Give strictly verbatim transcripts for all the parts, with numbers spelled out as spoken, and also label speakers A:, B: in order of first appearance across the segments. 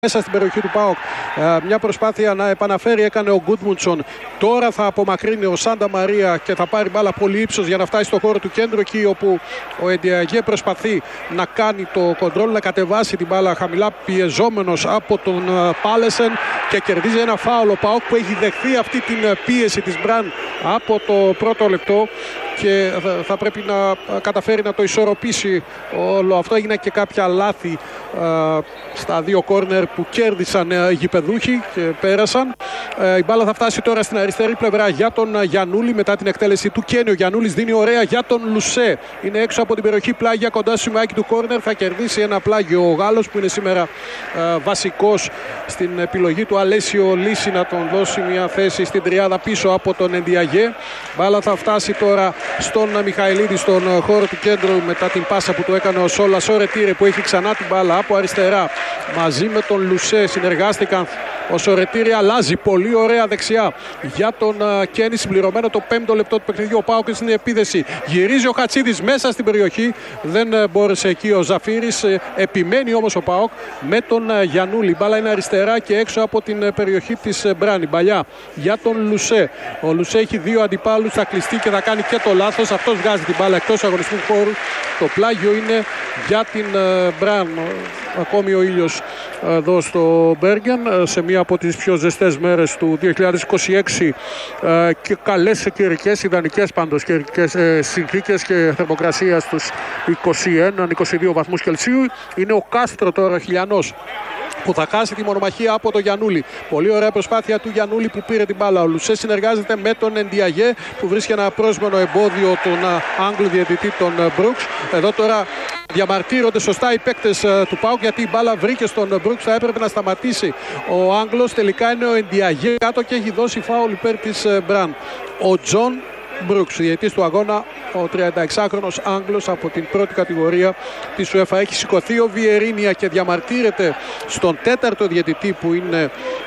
A: Μέσα στην περιοχή του ΠΑΟΚ, μια προσπάθεια να επαναφέρει έκανε ο Γκούντμουντσον. Τώρα θα απομακρύνει ο Σάντα Μαρία και θα πάρει μπάλα πολύ ύψος για να φτάσει στο χώρο του κέντρου, εκεί όπου ο Εντιαγέ προσπαθεί να κάνει το κοντρόλ, να κατεβάσει την μπάλα χαμηλά, πιεζόμενος από τον Πάλεσεν, και κερδίζει ένα φάουλ ο ΠΑΟΚ που έχει δεχθεί αυτή την πίεση της Μπραν από το πρώτο λεπτό και θα πρέπει να καταφέρει να το ισορροπήσει όλο αυτό. Έγινε και κάποια λάθη α, στα δύο κόρνερ που κέρδισαν οι γηπεδούχοι και πέρασαν. Ε, η μπάλα θα φτάσει τώρα στην αριστερή πλευρά για τον Γιαννούλη μετά την εκτέλεση του Κένι. Ο Γιαννούλης δίνει ωραία για τον Λουσέ. Είναι έξω από την περιοχή, πλάγια κοντά στο σημαίακι του κόρνερ. Θα κερδίσει ένα πλάγιο ο Γάλλος που είναι σήμερα ε, βασικός στην επιλογή του Αλέσιο Λύση να τον δώσει μια θέση στην τριάδα πίσω από τον Εντιαγέ. Μπάλα θα φτάσει τώρα στον Μιχαηλίδη στον χώρο του κέντρου μετά την πάσα που του έκανε ο Σόλα. Ο Ρετήρε που έχει ξανά την μπάλα από αριστερά μαζί με τον Λουσέ συνεργάστηκαν. Ο Σορετήρη αλλάζει πολύ ωραία δεξιά για τον uh, Κένι, συμπληρωμένο το πέμπτο λεπτό του παιχνιδιού. Ο ΠΑΟΚ στην επίδεση. Γυρίζει ο Χατσίδης μέσα στην περιοχή. Δεν uh, μπόρεσε εκεί ο Ζαφύρης. Uh, επιμένει όμως ο ΠΑΟΚ με τον uh, Γιαννούλη. Η μπάλα είναι αριστερά και έξω από την uh, περιοχή της uh, Μπράνη. Παλιά για τον Λουσέ. Ο Λουσέ έχει δύο αντιπάλους. Θα κλειστεί και θα κάνει και το λάθος. Αυτός βγάζει την μπάλα εκτός αγωνιστικού χώρου. Το πλάγιο είναι για την uh, Μπράν. Ακόμη ο ήλιος εδώ στο Μπέργεν σε μία από τις πιο ζεστές μέρες του δύο χιλιάδες είκοσι έξι και καλές καιρικές, ιδανικές πάντως καιρικές συνθήκες και θερμοκρασία στους είκοσι ένα είκοσι δύο βαθμούς Κελσίου. Είναι ο Κάστρο τώρα, ο Χιλιανός, που θα χάσει τη μονομαχία από τον Γιαννούλη. Πολύ ωραία προσπάθεια του Γιαννούλη που πήρε την μπάλα. Ο Λουσέ συνεργάζεται με τον Εντιαγέ που βρίσκει ένα πρόσμενο εμπόδιο τον Άγγλο διαιτητή τον Μπρουξ. Εδώ τώρα διαμαρτύρονται σωστά οι παίκτες του ΠΑΟΚ γιατί η μπάλα βρήκε στον Μπρουξ. Θα έπρεπε να σταματήσει ο Άγγλος. Τελικά είναι ο Εντιαγέ κάτω και έχει δώσει φάουλ υπέρ της Μπραν. Ο Τζον Μπρουξ, διαιτητής του αγώνα, ο τριανταεξάχρονος Άγγλος από την πρώτη κατηγορία της UEFA. Έχει σηκωθεί ο Βιερίνια και διαμαρτύρεται στον τέταρτο διαιτητή που είναι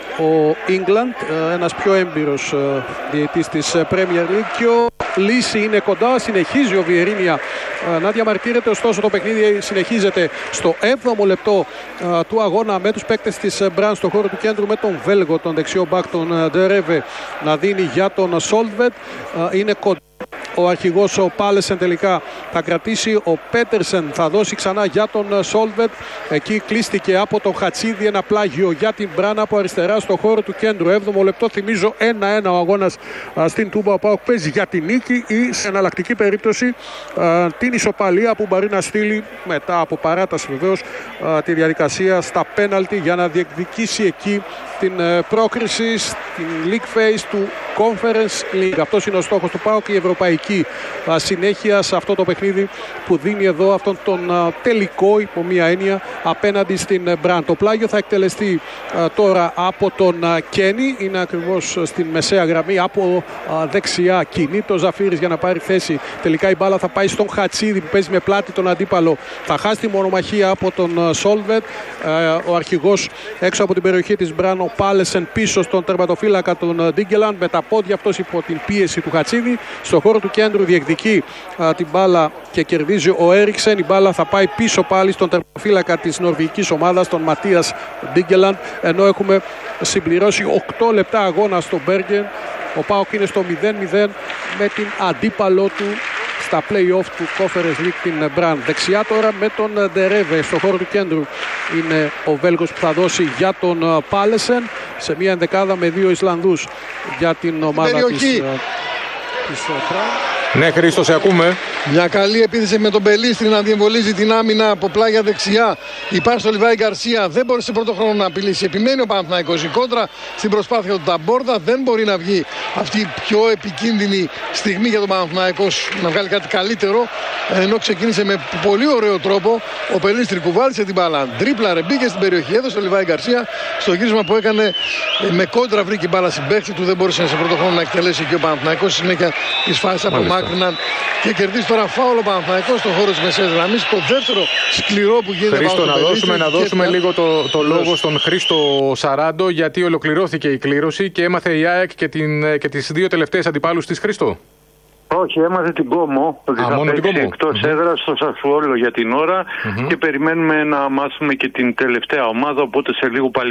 A: ο Ίγκλαντ, ένας πιο έμπειρος διαιτητής της Premier League, και ο Λύση είναι κοντά. Συνεχίζει ο Βιερίνια να διαμαρτύρεται, ωστόσο το παιχνίδι συνεχίζεται στο έβδομο λεπτό του αγώνα με τους παίκτες της Μπραν στο χώρο του κέντρου, με τον Βέλγο, τον δεξιό μπακ, τον Ντερέβε, να δίνει για τον Σόλτβετ. Είναι κοντά ο αρχηγός ο Πάλεσεν, τελικά θα κρατήσει. Ο Πέτερσεν θα δώσει ξανά για τον Σόλτβετ. Εκεί κλείστηκε από τον Χατσίδη ένα πλάγιο για την Μπραν από αριστερά στο χώρο του κέντρου. έβδομο λεπτό, θυμίζω ένα ένα ο αγώνας στην Τούμπα. Ο ΠΑΟΚ παίζει για την νίκη ή σε εναλλακτική περίπτωση α, την ισοπαλία που μπορεί να στείλει μετά από παράταση βεβαίως α, τη διαδικασία στα πέναλτι για να διεκδικήσει εκεί την ε, πρόκριση στην League Phase του Conference League. Αυτός είναι ο στόχος του ΠΑΟΚ, η ευρωπαϊκή α, συνέχεια σε αυτό το παιχνίδι που δίνει εδώ αυτόν τον α, τελικό υπό μία έννοια απέναντι στην Μπραν. Το πλάγιο θα εκτελεστεί α, τώρα από τον α, Κένι, είναι ακριβώς στην μεσαία γραμμή, από α, δεξιά κινεί το Ζαφύρης για να πάρει θέση. Τελικά η μπάλα θα πάει στον Χατσίδη που παίζει με πλάτη τον αντίπαλο. Θα χάσει τη μονομαχία από τον Σόλβετ. Ο αρχηγός έξω από την περιοχή της Μπραν, ο Πάλεσεν πίσω στον τερματοφύλακα τον Ντίγκελαν, με τα πόδια αυτός υπό την πίεση του Χατσίδη. Στο χώρο του κέντρου διεκδικεί α, την μπάλα και κερδίζει ο Έριξεν. Η μπάλα θα πάει πίσω πάλι στον τερματοφύλακα της νορβηγικής ομάδας, τον Ματίας Ντίγκελαν, ενώ έχουμε συμπληρώσει οκτώ λεπτά αγώνα στο Μπέργεν. Ο ΠΑΟΚ είναι στο μηδέν μηδέν με την αντίπαλό του στα play-off του Conference League, την Μπραν. Δεξιά τώρα με τον Ντερέβε στο χώρο του κέντρου είναι ο Βέλγος που θα δώσει για τον Πάλεσεν σε μια ενδεκάδα με δύο Ισλανδούς για την ομάδα της, της Μπραν.
B: Ναι, Χρήστο, σε ακούμε.
C: Μια καλή επίθεση με τον Μπελίστρη να διεμβολίζει την άμυνα από πλάγια δεξιά. Υπάρχει στο Λιβάη Γκαρσία, δεν μπόρεσε πρώτο χρόνο να απειλήσει. Επιμένει ο Παναθηναϊκός. Η κόντρα στην προσπάθεια του Ταμπόρδα, δεν μπορεί να βγει αυτή η πιο επικίνδυνη στιγμή για τον Παναθηναϊκό να βγάλει κάτι καλύτερο. Ενώ ξεκίνησε με πολύ ωραίο τρόπο. Ο Μπελίστρη κουβάλισε την μπάλα, τρίπλαρε, μπήκε στην περιοχή, έδωσε ο Λιβάη Γκαρσία. Στο γύρισμα που έκανε με κόντρα βρήκε η μπάλα στην παίχτη του, δεν μπορούσε σε πρώτο χρόνο να εκτελέσει και ο Παναθηναϊκός συνέχεια τη φάση από και κερδίσει τώρα φάουλο Παναθηναϊκός στον χώρο της μεσαίας γραμμής. Το δεύτερο σκληρό που γίνεται.
B: Χρήστο, να δώσουμε, να δώσουμε λίγο το, το λόγο στον Χρήστο Σαράντο, γιατί ολοκληρώθηκε η κλήρωση και έμαθε η ΑΕΚ και, την, και τις δύο τελευταίες αντιπάλους της. Χρήστο.
D: Όχι, έμαθε την Κόμο ότι
B: Α,
D: θα παίξει εκτός mm-hmm. έδρας στο Σασουόλο για την ώρα mm-hmm. και περιμένουμε να μάθουμε και την τελευταία ομάδα, οπότε σε λίγο πάλι